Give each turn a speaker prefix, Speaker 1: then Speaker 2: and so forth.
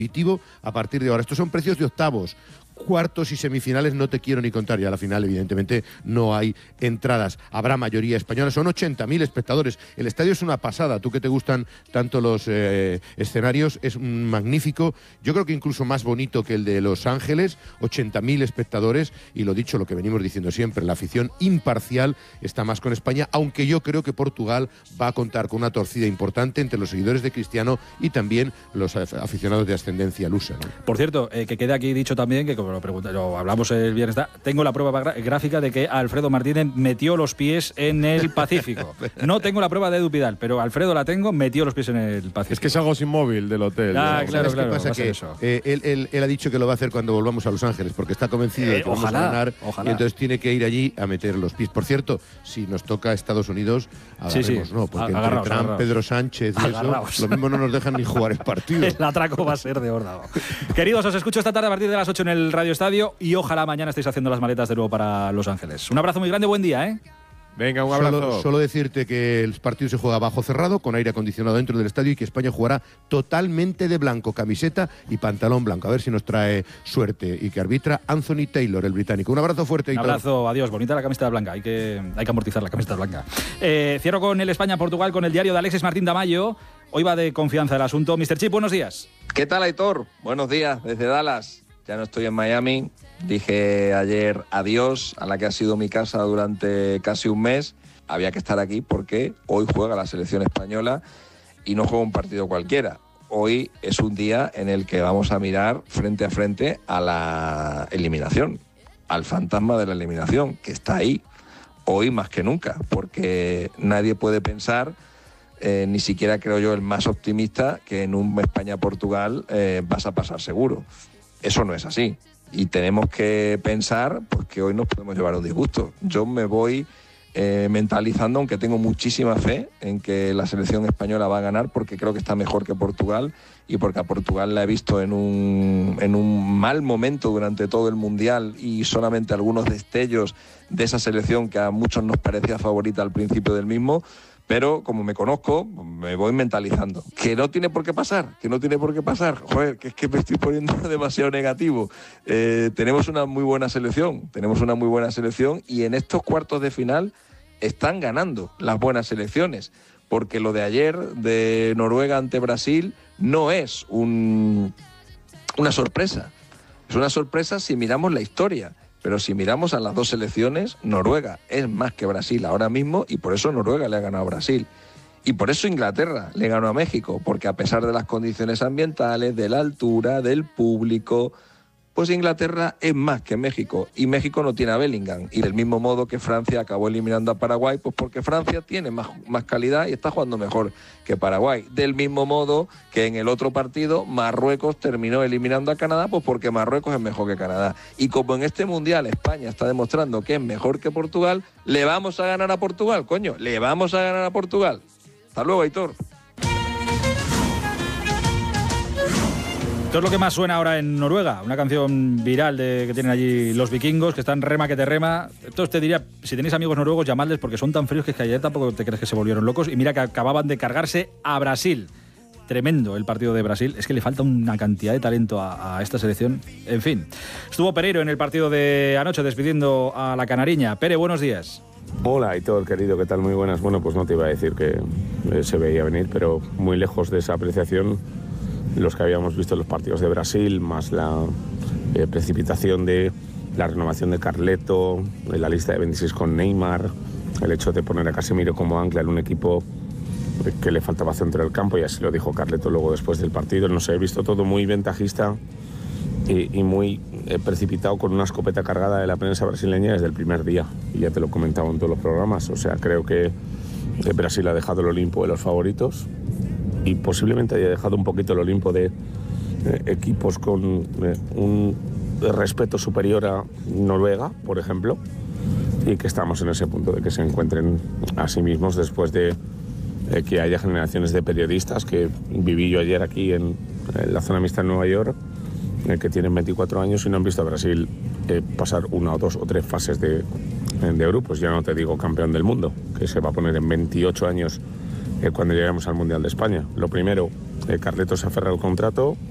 Speaker 1: a partir de ahora. Estos son precios de octavos. Cuartos y semifinales no te quiero ni contar. Ya a la final, evidentemente, no hay entradas. Habrá mayoría española. Son 80.000 espectadores. El estadio es una pasada. Tú que te gustan tanto los escenarios, es magnífico. Yo creo que incluso más bonito que el de Los Ángeles. 80.000 espectadores. Y lo dicho, lo que venimos diciendo siempre, la afición imparcial está más con España, aunque yo creo que Portugal va a contar con una torcida importante entre los seguidores de Cristiano y también los aficionados de ascendencia lusa, ¿no?
Speaker 2: Por cierto, que quede aquí dicho también, que como lo hablamos el viernes, tengo la prueba gráfica de que Alfredo Martínez metió los pies en el Pacífico. No tengo la prueba de Edu Pidal, pero Alfredo la tengo, metió los pies en el Pacífico.
Speaker 3: Es que es algo sin móvil del hotel.
Speaker 2: Ah,
Speaker 3: ¿no?
Speaker 2: claro.
Speaker 1: ¿Qué pasa? Que él ha dicho que lo va a hacer cuando volvamos a Los Ángeles, porque está convencido de que vamos a ganar, y entonces tiene que ir allí a meter los pies. Por cierto, si nos toca Estados Unidos, agarremos, no, porque entre Trump, Pedro Sánchez y eso, lo mismo no nos dejan ni jugar el partido.
Speaker 2: El atraco va a ser de órdago. Queridos, os escucho esta tarde a partir de las 8 en el Radio Estadio y ojalá mañana estéis haciendo las maletas de nuevo para Los Ángeles. Un abrazo muy grande, buen día, ¿eh?
Speaker 3: Venga, un abrazo.
Speaker 1: Solo decirte que el partido se juega bajo cerrado, con aire acondicionado dentro del estadio, y que España jugará totalmente de blanco, camiseta y pantalón blanco. A ver si nos trae suerte. Y que arbitra Anthony Taylor, el británico. Un abrazo fuerte.
Speaker 2: Un abrazo, adiós. Bonita la camiseta blanca. Hay que amortizar la camiseta blanca. Cierro con el España-Portugal, con el diario de Alexis Martín Tamayo. Hoy va de confianza el asunto. Mr. Chip, buenos días.
Speaker 4: ¿Qué tal, Aitor? Buenos días, desde Dallas. Ya no estoy en Miami. Dije ayer adiós a la que ha sido mi casa durante casi un mes. Había que estar aquí porque hoy juega la selección española y no juega un partido cualquiera. Hoy es un día en el que vamos a mirar frente a frente a la eliminación, al fantasma de la eliminación, que está ahí, hoy más que nunca, porque nadie puede pensar, ni siquiera creo yo el más optimista, que en un España-Portugal vas a pasar seguro. Eso no es así. Y tenemos que pensar pues, que hoy nos podemos llevar un disgusto. Yo me voy mentalizando, aunque tengo muchísima fe en que la selección española va a ganar, porque creo que está mejor que Portugal y porque a Portugal la he visto en un mal momento durante todo el Mundial y solamente algunos destellos de esa selección que a muchos nos parecía favorita al principio del mismo. Pero como me conozco, me voy mentalizando. Que no tiene por qué pasar. Joder, que es que me estoy poniendo demasiado negativo. Tenemos una muy buena selección. Y en estos cuartos de final están ganando las buenas selecciones. Porque lo de ayer, de Noruega ante Brasil, no es una sorpresa. Es una sorpresa si miramos la historia. Pero si miramos a las dos selecciones, Noruega es más que Brasil ahora mismo y por eso Noruega le ha ganado a Brasil. Y por eso Inglaterra le ganó a México, porque a pesar de las condiciones ambientales, de la altura, del público, pues Inglaterra es más que México. Y México no tiene a Bellingham. Y del mismo modo que Francia acabó eliminando a Paraguay, pues porque Francia tiene más calidad y está jugando mejor que Paraguay. Del mismo modo que en el otro partido Marruecos terminó eliminando a Canadá, pues porque Marruecos es mejor que Canadá. Y como en este Mundial España está demostrando que es mejor que Portugal, le vamos a ganar a Portugal, coño. Le vamos a ganar a Portugal. Hasta luego, Aitor.
Speaker 2: Esto es lo que más suena ahora en Noruega, una canción viral que tienen allí los vikingos, que están rema que te rema. Entonces te diría, si tenéis amigos noruegos, llamadles porque son tan fríos que ayer tampoco te crees que se volvieron locos. Y mira que acababan de cargarse a Brasil. Tremendo el partido de Brasil. Es que le falta una cantidad de talento a esta selección. En fin, estuvo Pereiro en el partido de anoche despidiendo a la canariña. Pere, buenos días.
Speaker 5: Hola, Aitor, querido, ¿qué tal? Muy buenas. Bueno, pues no te iba a decir que se veía venir, pero muy lejos de esa apreciación. Los que habíamos visto en los partidos de Brasil, más la precipitación de la renovación de Carleto, de la lista de 26 con Neymar, el hecho de poner a Casemiro como ancla en un equipo que le faltaba centro del campo, y así lo dijo Carleto luego después del partido. No sé, he visto todo muy ventajista y muy precipitado, con una escopeta cargada de la prensa brasileña desde el primer día, y ya te lo he comentado en todos los programas. O sea, creo que Brasil ha dejado el Olimpo de los favoritos y posiblemente haya dejado un poquito el Olimpo de equipos con un respeto superior a Noruega, por ejemplo, y que estamos en ese punto de que se encuentren a sí mismos después de que haya generaciones de periodistas, que viví yo ayer aquí en la zona mixta en Nueva York, que tienen 24 años y no han visto a Brasil pasar una o dos o tres fases de grupos. Ya no te digo campeón del mundo, que se va a poner en 28 años cuando lleguemos al Mundial de España. Lo primero, Carleto se aferra al contrato,